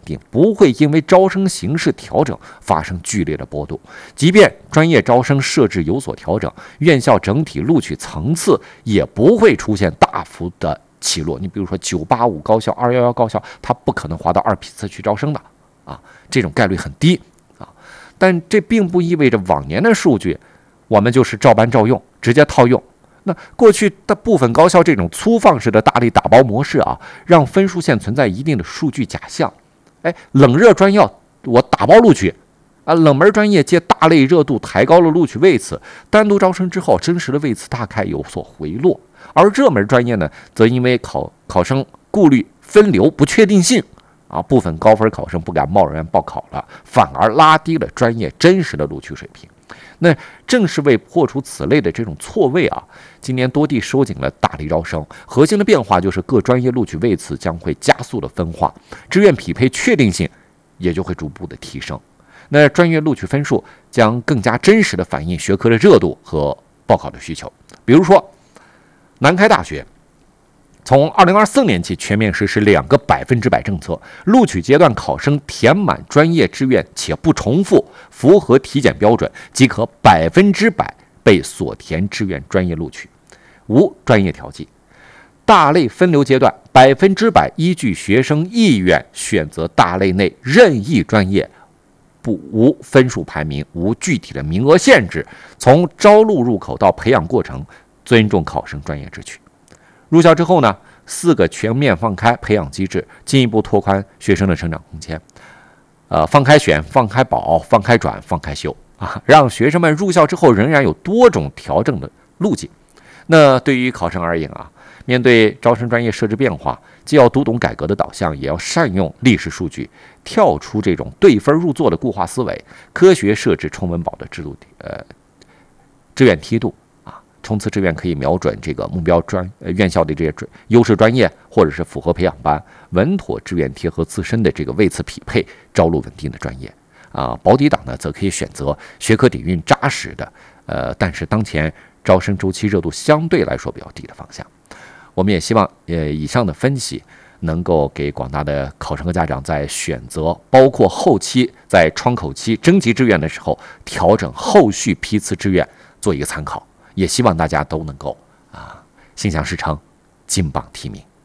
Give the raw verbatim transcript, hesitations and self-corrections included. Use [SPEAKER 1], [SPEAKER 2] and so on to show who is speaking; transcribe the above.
[SPEAKER 1] 定，不会因为招生形势调整发生剧烈的波动。即便专业招生设置有所调整，院校整体录取层次也不会出现大幅的起落。你比如说九八五高校、二一一高校，它不可能划到二批次去招生的啊，这种概率很低啊。但这并不意味着往年的数据我们就是照搬照用，直接套用。那过去的部分高校这种粗放式的大力打包模式啊，让分数线存在一定的数据假象。哎，冷热专要我打包录取啊，冷门专业借大类热度抬高了录取位次，单独招生之后，真实的位次大概有所回落。而热门专业呢，则因为考考生顾虑分流不确定性啊，部分高分考生不敢贸然报考了，反而拉低了专业真实的录取水平。那正是为破除此类的这种错位啊，今年多地收紧了大力招生，核心的变化就是各专业录取位次将会加速的分化，志愿匹配确定性也就会逐步的提升。那专业录取分数将更加真实的反映学科的热度和报考的需求。比如说，南开大学从二零二四年起全面实施两个百分之百政策，录取阶段考生填满专业志愿且不重复，符合体检标准，即可百分之百被所填志愿专业录取，无专业调剂。大类分流阶段，百分之百依据学生意愿选择大类内任意专业，不无分数排名，无具体的名额限制，从招录入口到培养过程，尊重考生专业志趣。入校之后呢，四个全面放开培养机制，进一步拓宽学生的成长空间。呃，放开选、放开保、放开转、放开修啊，让学生们入校之后仍然有多种调整的路径。那对于考生而言啊，面对招生专业设置变化，既要读懂改革的导向，也要善用历史数据，跳出这种对分入座的固化思维，科学设置冲温保的制度呃志愿梯度。冲刺志愿可以瞄准这个目标专、呃、院校的这些专优势专业，或者是符合培养班，稳妥志愿贴合自身的这个位次匹配，招录稳定的专业。啊，保底党呢，则可以选择学科底蕴扎实的，呃，但是当前招生周期热度相对来说比较低的方向。我们也希望，呃，以上的分析能够给广大的考生和家长在选择，包括后期在窗口期征集志愿的时候，调整后续批次志愿做一个参考。也希望大家都能够啊心想事成，金榜题名。